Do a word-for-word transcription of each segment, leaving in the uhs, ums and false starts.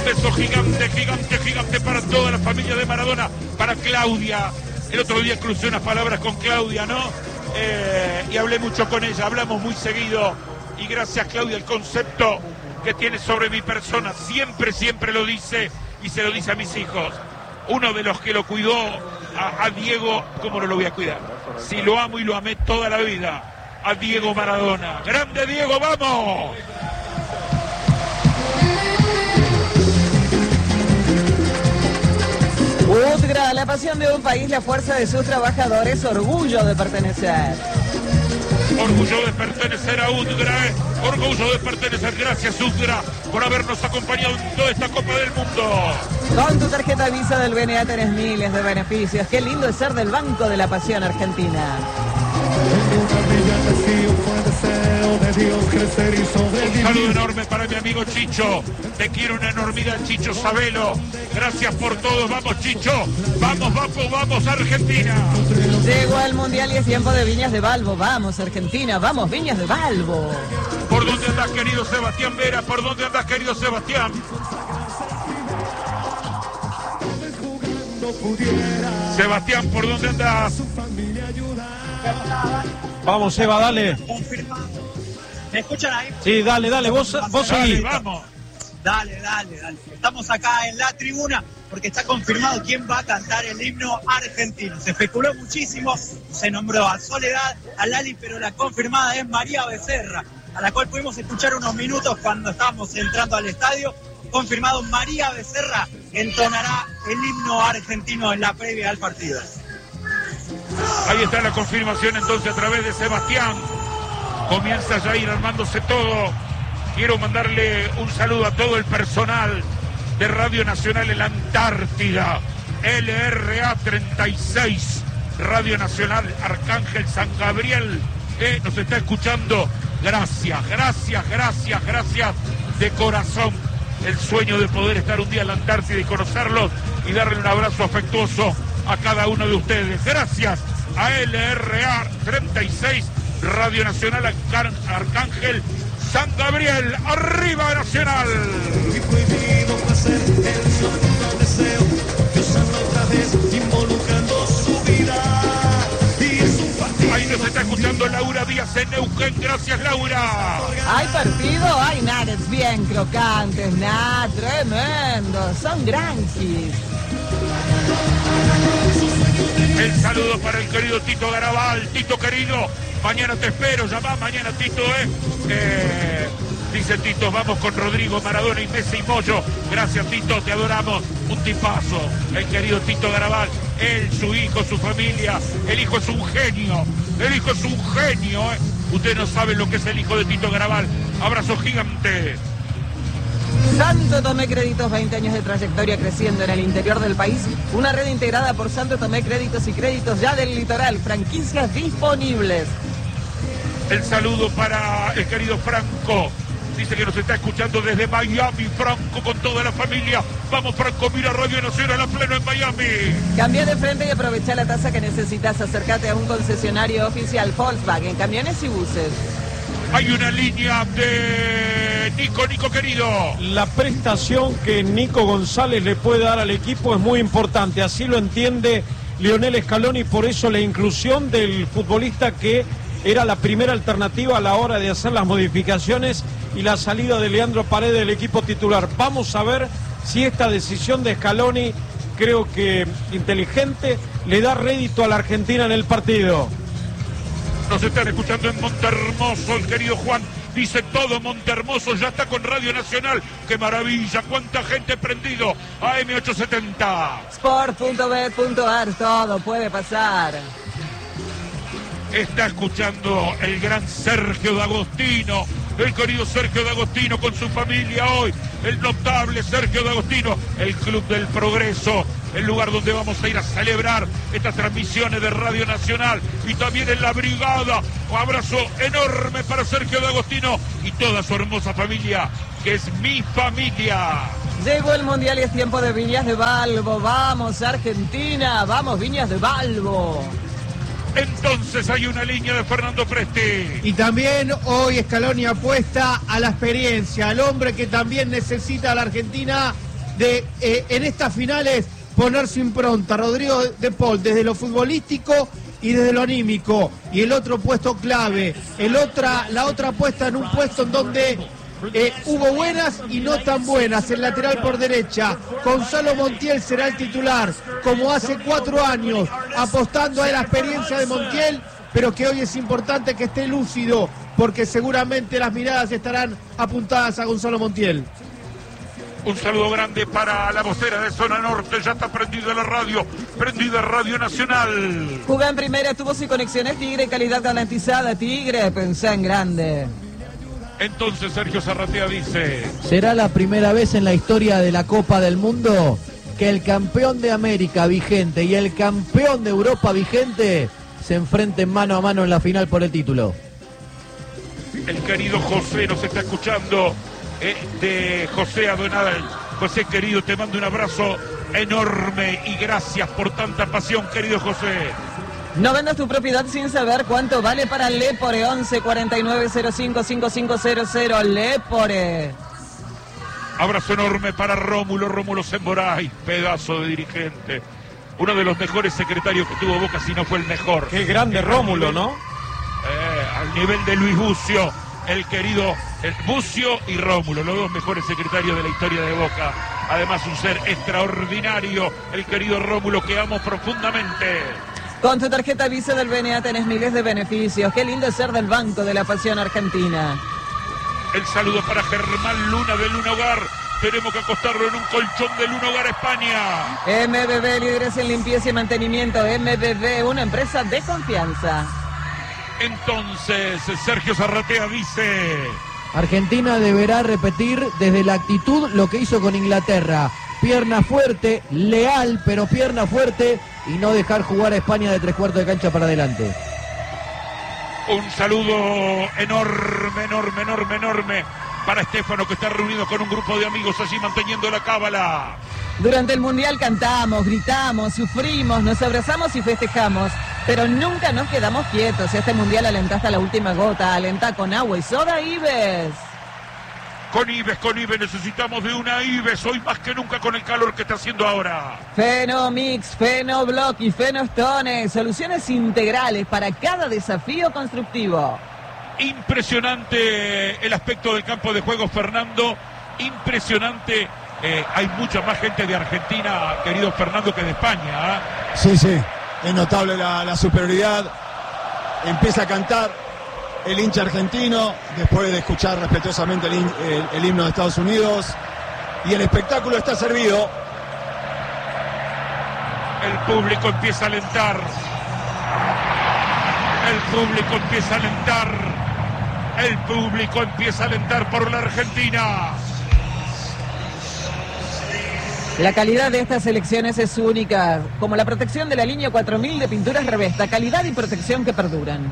beso gigante, gigante, gigante para toda la familia de Maradona, para Claudia. El otro día crucé unas palabras con Claudia, ¿no? Eh, y hablé mucho con ella, hablamos muy seguido. Y gracias, Claudia, el concepto que tiene sobre mi persona, siempre, siempre lo dice y se lo dice a mis hijos. Uno de los que lo cuidó a, a Diego, ¿cómo no lo voy a cuidar? Si lo amo y lo amé toda la vida, a Diego Maradona. ¡Grande Diego, vamos! Udgra, la pasión de un país, la fuerza de sus trabajadores, orgullo de pertenecer. Orgullo de pertenecer a Udgra, eh. orgullo de pertenecer. Gracias, Udgra, por habernos acompañado en toda esta Copa del Mundo. Con tu tarjeta Visa del B N A tenés miles de beneficios. Qué lindo es ser del Banco de la Pasión Argentina. Un saludo enorme para mi amigo Chicho. Te quiero una enormidad, Chicho Sabelo. Gracias por todo. Vamos, Chicho. Vamos, vamos, vamos, Argentina. Llegó el Mundial y es tiempo de Viñas de Balbo. Vamos, Argentina. Vamos, Viñas de Balbo. ¿Por dónde andás, querido Sebastián Vera? ¿Por dónde andás, querido Sebastián? Sebastián, ¿por dónde andás? Vamos, Seba, dale. ¿Me escuchan ahí? Sí, dale, dale, vos, vos seguís. Vamos. Dale, dale, dale. Estamos acá en la tribuna porque está confirmado quién va a cantar el himno argentino. Se especuló muchísimo, se nombró a Soledad, a Lali, pero la confirmada es María Becerra, a la cual pudimos escuchar unos minutos cuando estábamos entrando al estadio. Confirmado, María Becerra entonará el himno argentino en la previa al partido. Ahí está la confirmación entonces a través de Sebastián. Comienza ya a ir armándose todo. Quiero mandarle un saludo a todo el personal de Radio Nacional en la Antártida. L R A treinta y seis, Radio Nacional Arcángel San Gabriel. Eh, nos está escuchando. Gracias, gracias, gracias, gracias de corazón. El sueño de poder estar un día en la Antártida y conocerlos y darle un abrazo afectuoso a cada uno de ustedes. Gracias a L R A treinta y seis, Radio Nacional Arcángel San Gabriel. ¡Arriba Nacional! Ahí nos está escuchando Laura Díaz en Neuquén. Gracias, Laura. ¿Hay partido? Hay nuggets bien crocantes, nada, tremendo. Son granjis. El saludo para el querido Tito Garabal. Tito querido, mañana te espero. Llama mañana, Tito, ¿eh? eh Dice Tito, vamos con Rodrigo, Maradona y Messi y Moyo. Gracias, Tito, te adoramos. Un tipazo, el querido Tito Garabal. Él, su hijo, su familia. El hijo es un genio. El hijo es un genio, ¿eh? Ustedes no saben lo que es el hijo de Tito Garabal. Abrazo gigante. Santo Tomé Créditos, veinte años de trayectoria creciendo en el interior del país. Una red integrada por Santo Tomé Créditos y Créditos ya del litoral. Franquicias disponibles. El saludo para el querido Franco. Dice que nos está escuchando desde Miami, Franco, con toda la familia. Vamos, Franco, mira Radio Nacional a pleno en Miami. Cambia de frente y aprovecha la tasa que necesitas. Acércate a un concesionario oficial Volkswagen, camiones y buses. Hay una línea de Nico, Nico querido. La prestación que Nico González le puede dar al equipo es muy importante. Así lo entiende Lionel Scaloni, por eso la inclusión del futbolista que era la primera alternativa a la hora de hacer las modificaciones y la salida de Leandro Paredes del equipo titular. Vamos a ver si esta decisión de Scaloni, creo que inteligente, le da rédito a la Argentina en el partido. Nos están escuchando en Montermoso, el querido Juan. Dice todo Montermoso, ya está con Radio Nacional. ¡Qué maravilla! ¡Cuánta gente prendido! A M ochocientos setenta. Sport punto bet punto ar, todo puede pasar. Está escuchando el gran Sergio D'Agostino, el querido Sergio D'Agostino con su familia hoy, el notable Sergio D'Agostino, el Club del Progreso, el lugar donde vamos a ir a celebrar estas transmisiones de Radio Nacional y también en la brigada. Un abrazo enorme para Sergio D'Agostino y toda su hermosa familia, que es mi familia. Llegó el Mundial y es tiempo de Viñas de Balbo. Vamos, Argentina, vamos, Viñas de Balbo. Entonces hay una línea de Fernando Presti. Y también hoy Scaloni apuesta a la experiencia, al hombre que también necesita a la Argentina de eh, en estas finales poner su impronta. Rodrigo de Paul, desde lo futbolístico y desde lo anímico. Y el otro puesto clave, el otra, la otra puesta en un puesto en donde eh, hubo buenas y no tan buenas. El lateral por derecha, Gonzalo Montiel será el titular, como hace cuatro años, apostando a la experiencia de Montiel, pero que hoy es importante que esté lúcido, porque seguramente las miradas estarán apuntadas a Gonzalo Montiel. Un saludo grande para la vocera de Zona Norte, ya está prendida la radio, prendida Radio Nacional. Jugá en primera, tubos y conexiones Tigre, calidad garantizada. Tigre, pensá en grande. Entonces Sergio Zarratea dice: será la primera vez en la historia de la Copa del Mundo que el campeón de América vigente y el campeón de Europa vigente se enfrenten mano a mano en la final por el título. El querido José nos está escuchando. Eh, de José Adonal. José, querido, te mando un abrazo enorme y gracias por tanta pasión, querido José. No vendas tu propiedad sin saber cuánto vale para Lepore. Once cuarenta y nueve cero cinco cinco cinco cero cero. Lepore. Abrazo enorme para Rómulo, Rómulo Semboray, pedazo de dirigente. Uno de los mejores secretarios que tuvo Boca, si no fue el mejor. Qué grande Rómulo, ¿no? Eh, al nivel de Luis Bucio, el querido el Bucio y Rómulo, los dos mejores secretarios de la historia de Boca. Además, un ser extraordinario, el querido Rómulo, que amo profundamente. Con tu tarjeta Visa del B N A tenés miles de beneficios. Qué lindo es ser del Banco de la Pasión Argentina. El saludo para Germán Luna de Luna Hogar. Tenemos que acostarlo en un colchón de Luna Hogar España. M B B, líderes en limpieza y mantenimiento. M B B, una empresa de confianza. Entonces, Sergio Zarratea dice: Argentina deberá repetir desde la actitud lo que hizo con Inglaterra. Pierna fuerte, leal, pero pierna fuerte, y no dejar jugar a España de tres cuartos de cancha para adelante. Un saludo enorme, enorme, enorme, enorme para Estefano, que está reunido con un grupo de amigos allí manteniendo la cábala. Durante el Mundial cantamos, gritamos, sufrimos, nos abrazamos y festejamos, pero nunca nos quedamos quietos. Este Mundial alentá hasta la última gota, alentá con agua y soda Ives. Con Ives, con Ives, necesitamos de una Ives, hoy más que nunca con el calor que está haciendo ahora. Fenomix, Fenoblock y Fenostone, soluciones integrales para cada desafío constructivo. Impresionante el aspecto del campo de juego, Fernando, impresionante. Eh, hay mucha más gente de Argentina, querido Fernando, que de España. ¿eh? Sí, sí, es notable la, la superioridad. Empieza a cantar el hincha argentino, después de escuchar respetuosamente el, el, el himno de Estados Unidos. Y el espectáculo está servido. El público empieza a alentar. El público empieza a alentar. El público empieza a alentar por la Argentina. La calidad de estas selecciones es única, como la protección de la línea cuatro mil de pinturas Revesta, calidad y protección que perduran.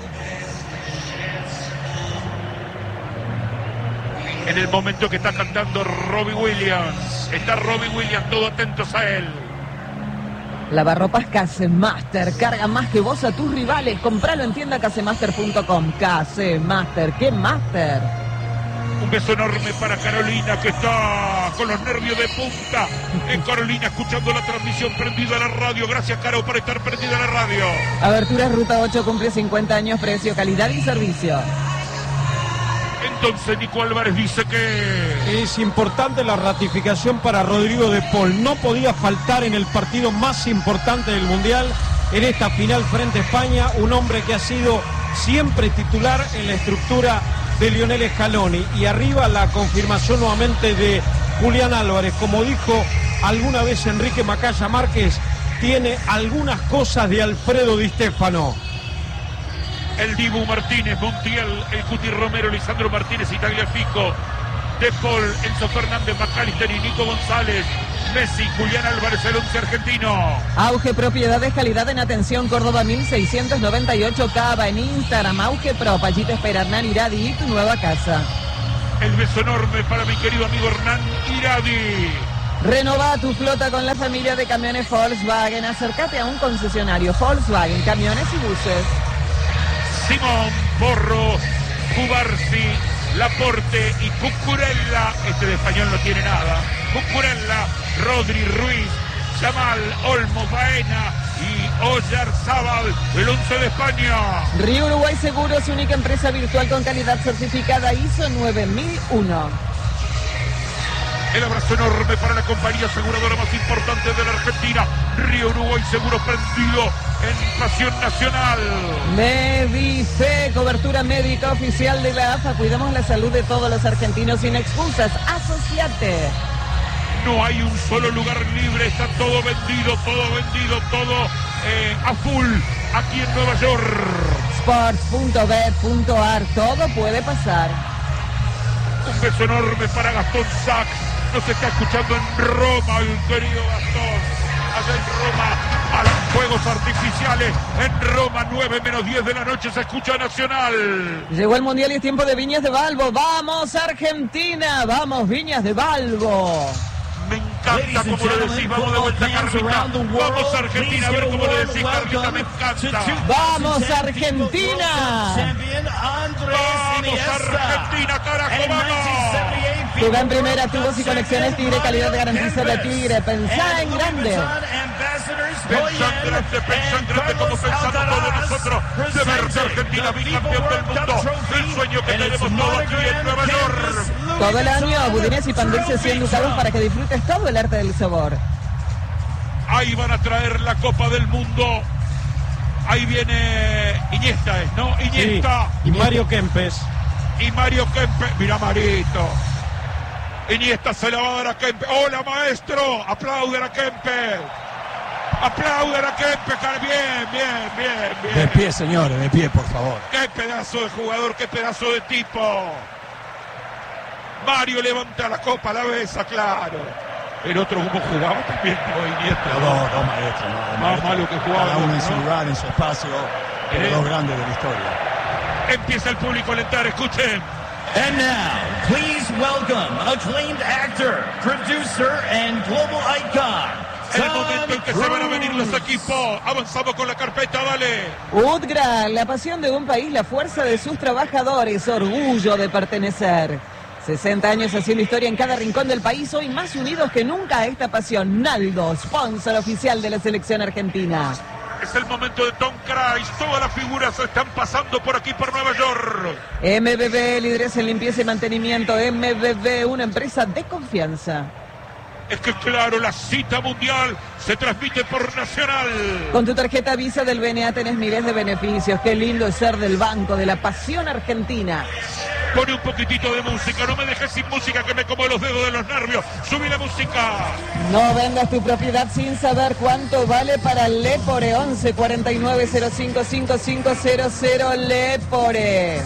En el momento que está cantando Robbie Williams, está Robbie Williams, todos atentos a él. Lavarropas Casemaster, carga más que vos a tus rivales, compralo en tienda casemaster punto com. Casemaster, ¿qué Master? Un beso enorme para Carolina, que está con los nervios de punta. En Carolina, escuchando la transmisión, prendida a la radio. Gracias, Caro, por estar prendida a la radio. Aberturas Ruta ocho cumple cincuenta años, precio, calidad y servicio. Entonces, Nico Álvarez dice que es importante la ratificación para Rodrigo de Paul. No podía faltar en el partido más importante del Mundial, en esta final frente a España, un hombre que ha sido siempre titular en la estructura de Lionel Scaloni. Y arriba la confirmación nuevamente de Julián Álvarez. Como dijo alguna vez Enrique Macaya Márquez, tiene algunas cosas de Alfredo Di Stéfano. El Dibu Martínez, Montiel, el Cuti Romero, Lisandro Martínez y Tagliafico, De Paul, Enzo Fernández, McAllister y Nico González, Messi, Julián Álvarez, el once argentino. Auge Propiedades, calidad en atención, Córdoba mil seiscientos noventa y ocho, Cava en Instagram, Auge Pro, allí te espera Hernán Iradi y tu nueva casa. El beso enorme para mi querido amigo Hernán Iradi. Renova tu flota con la familia de camiones Volkswagen, acércate a un concesionario Volkswagen, camiones y buses. Simón, Porro, Cubarsi, Laporte y Cucurella. Este de español no tiene nada. Cucurella, Rodri, Ruiz, Yamal, Olmo, Baena y Oyarzábal, el once de España. Río Uruguay Seguros, única empresa virtual con calidad certificada I S O nueve mil uno. El abrazo enorme para la compañía aseguradora más importante de la Argentina, Río Uruguay Seguros, prendido en pasión nacional. Medife, cobertura médica oficial de la A F A. Cuidamos la salud de todos los argentinos sin excusas. Asociate. No hay un solo lugar libre, está todo vendido, todo vendido, todo eh, a full aquí en Nueva York. Sports punto bet punto ar, todo puede pasar. Un beso enorme para Gastón Sachs. Nos está escuchando en Roma, el querido Gastón. Allá en Roma, a los fuegos artificiales. En Roma, nueve menos diez de la noche, se escucha Nacional. Llegó el Mundial y es tiempo de Viñas de Balbo. ¡Vamos, Argentina! ¡Vamos, Viñas de Balbo! Me encanta como lo decís, vamos de vuelta, Carlita. Vamos, Argentina, a ver cómo lo decís, Carlita, me encanta. ¡Vamos, Argentina! ¡Vamos, Argentina, carajo, vamos! Juega en primera, tubos y conexiones Tigre, calidad de garantiza de Tigre. Pensá en grande. Pensá en grande, pensá en grande como pensamos todos nosotros. De verte Argentina bicampeón del mundo. El sueño que tenemos todos aquí en Nueva York. Todo el año, budines y pandil se siguen usados para que disfrutes todo el arte del sabor. Ahí van a traer la Copa del Mundo. Ahí viene Iniesta, ¿no? Iniesta. Sí, y Mario Kempes. Y Mario Kempes. Mira, Marito. Iniesta se la va a dar a Kempes. ¡Hola, maestro! ¡Aplauden a Kempes! ¡Aplauden a Kempes! Bien, bien, bien, bien. De pie, señores, de pie, por favor. ¡Qué pedazo de jugador! ¡Qué pedazo de tipo! Mario levanta la copa, la besa, claro. El otro como jugaba también, no, Iniesta. Los dos, dos maestros. No, Más maestros. malo que jugaba. Cada uno en ¿no? su lugar, en su espacio. Pero ¿Eh? dos grandes de la historia. Empieza el público a alentar, escuchen. And now, please welcome acclaimed actor, producer, and global icon, El momento en que se van a venir los equipos. Avanzamos con la carpeta, dale. UTGRA, la pasión de un país, la fuerza de sus trabajadores, orgullo de pertenecer. sesenta años haciendo historia en cada rincón del país, hoy más unidos que nunca a esta pasión. Naldo, sponsor oficial de la selección argentina. Es el momento de Tom Cruise. Todas las figuras están pasando por aquí, por Nueva York. M B B, líderes en limpieza y mantenimiento. M B B, una empresa de confianza. Es que claro, la cita mundial se transmite por Nacional. Con tu tarjeta Visa del B N A tenés miles de beneficios. Qué lindo es ser del banco de la pasión argentina. Pone un poquitito de música, no me dejes sin música que me como los dedos de los nervios. Subí la música. No vendas tu propiedad sin saber cuánto vale para Lepore. Once cuarenta y nueve cero cinco cinco cinco cero cero Lepore.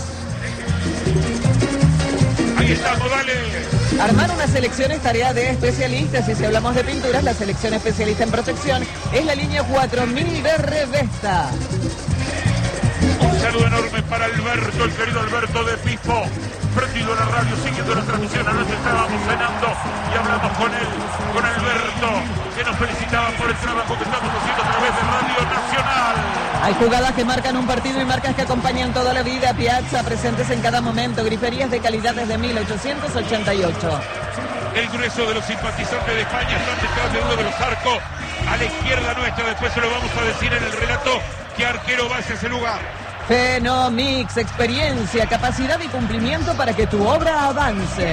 Ahí estamos, dale. Armar una selección es tarea de especialistas y si hablamos de pinturas, la selección especialista en protección es la línea cuatro mil de Revesta. Un saludo enorme para Alberto, el querido Alberto de Pipo. Prendido en la radio, siguiendo la transmisión. Anoche estábamos cenando y hablamos con él, con Alberto, que nos felicitaba por el trabajo que estamos haciendo a través de Radio Nacional. Hay jugadas que marcan un partido y marcas que acompañan toda la vida. Piazza, presentes en cada momento. Griferías de calidad desde mil ochocientos ochenta y ocho. El grueso de los simpatizantes de España están detrás de uno de los arcos. A la izquierda nuestra, después se lo vamos a decir en el relato qué arquero va hacia ese lugar. Fenomix, experiencia, capacidad y cumplimiento para que tu obra avance.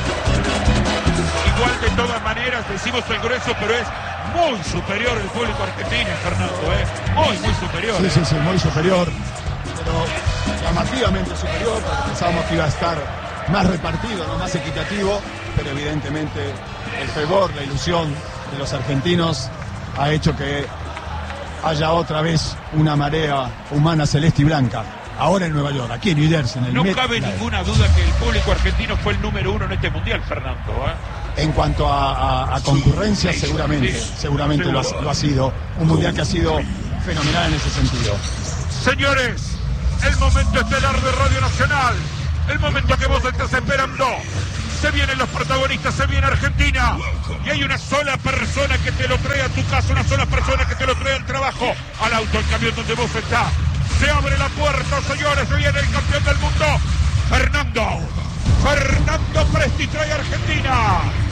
Igual de todas maneras decimos el grueso, pero es muy superior el público argentino, Fernando, ¿eh? Muy, muy superior. Sí, ¿eh? sí, sí, muy superior. Pero llamativamente superior, porque pensábamos que iba a estar más repartido, ¿no? Más equitativo, pero evidentemente el fervor, la ilusión de los argentinos ha hecho que haya otra vez una marea humana celeste y blanca. Ahora en Nueva York, aquí en New Jersey, en el No Met. cabe ninguna duda que el público argentino fue el número uno en este mundial, Fernando. ¿eh? En cuanto a, a, a concurrencia, Sí, seguramente, sí, seguramente lo ha, seguro. lo ha sido. Un mundial que ha sido fenomenal en ese sentido. Señores, el momento estelar de Radio Nacional, el momento que vos estás esperando. Se vienen los protagonistas, se viene Argentina. Y hay una sola persona que te lo trae a tu casa, una sola persona que te lo trae al trabajo, al auto, al camión donde vos estás. Se abre la puerta, señores, se viene el campeón del mundo. Fernando. Fernando Presti trae a Argentina.